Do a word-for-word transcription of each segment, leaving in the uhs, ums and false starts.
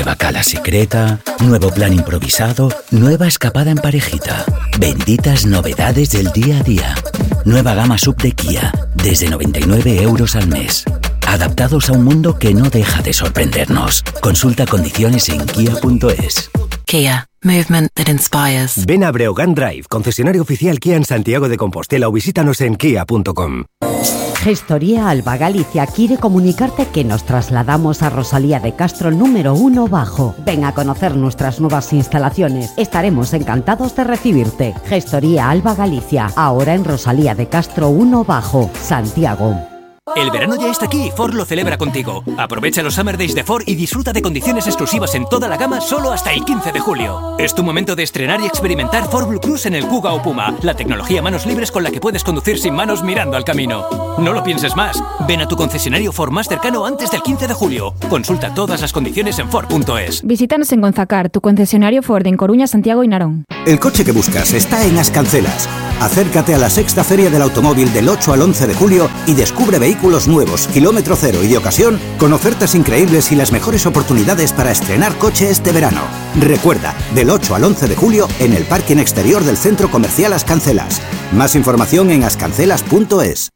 Nueva cala secreta, nuevo plan improvisado, nueva escapada en parejita. Benditas novedades del día a día. Nueva gama sub de Kia, desde noventa y nueve euros al mes. Adaptados a un mundo que no deja de sorprendernos. Consulta condiciones en kia punto es. Kia. Movement that inspires. Ven a Breogán Drive, concesionario oficial Kia en Santiago de Compostela, o visítanos en kia punto com. Gestoría Alba Galicia quiere comunicarte que nos trasladamos a Rosalía de Castro número uno Bajo. Ven a conocer nuestras nuevas instalaciones. Estaremos encantados de recibirte. Gestoría Alba Galicia, ahora en Rosalía de Castro uno Bajo, Santiago. El verano ya está aquí y Ford lo celebra contigo. Aprovecha los Summer Days de Ford y disfruta de condiciones exclusivas en toda la gama solo hasta el quince de julio. Es tu momento de estrenar y experimentar Ford Blue Cruise en el Kuga o Puma, la tecnología manos libres con la que puedes conducir sin manos mirando al camino. No lo pienses más. Ven a tu concesionario Ford más cercano antes del quince de julio. Consulta todas las condiciones en Ford punto es. Visítanos en Gonzacar, tu concesionario Ford en Coruña, Santiago y Narón. El coche que buscas está en Ascancelas. Acércate a la sexta Feria del Automóvil del ocho al once de julio y descubre vehículos nuevos, kilómetro cero y de ocasión, con ofertas increíbles y las mejores oportunidades para estrenar coche este verano. Recuerda, del ocho al once de julio en el parking exterior del Centro Comercial Ascancelas. Más información en ascancelas punto es.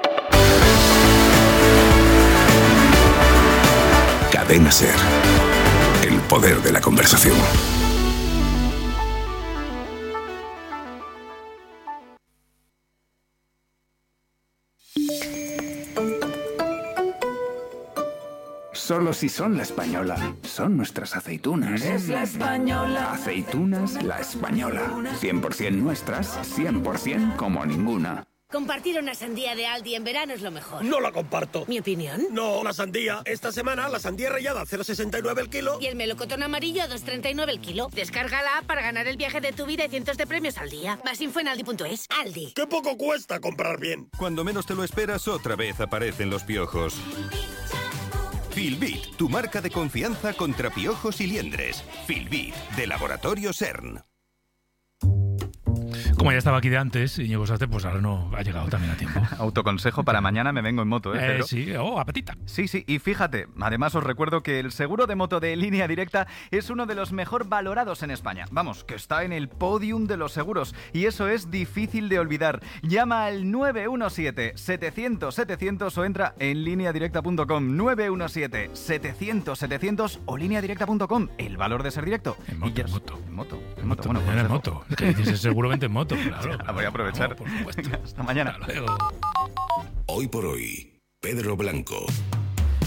Cadena SER. El poder de la conversación. Solo si son La Española. Son nuestras aceitunas. Es La Española. Aceitunas La Española. cien por ciento nuestras, cien por ciento como ninguna. Compartir una sandía de Aldi en verano es lo mejor. No la comparto. ¿Mi opinión? No, la sandía. Esta semana la sandía rallada a cero coma sesenta y nueve el kilo. Y el melocotón amarillo a dos coma treinta y nueve el kilo. Descarga la app para ganar el viaje de tu vida y cientos de premios al día. Más info en aldi punto es. Aldi. ¡Qué poco cuesta comprar bien! Cuando menos te lo esperas, otra vez aparecen los piojos. Filbit, tu marca de confianza contra piojos y liendres. Filbit, de Laboratorio CERN. Como ya estaba aquí de antes, Íñigo Sastre, pues ahora no ha llegado también a tiempo. Autoconsejo para mañana, me vengo en moto, ¿eh, Pedro? Eh, sí, oh, apetita. Sí, sí, y fíjate, además os recuerdo que el seguro de moto de Línea Directa es uno de los mejor valorados en España. Vamos, que está en el podium de los seguros, y eso es difícil de olvidar. Llama al nueve uno siete, setecientos, setecientos o entra en línea directa punto com. nueve uno siete, setecientos, setecientos o línea directa punto com. El valor de ser directo. En moto, en moto. En moto, en moto. Bueno, en consejo. moto. Que dices seguro vente en moto. Claro, la voy a aprovechar. Claro, por supuesto. Hasta mañana. Hasta luego. Hoy por hoy, Pedro Blanco.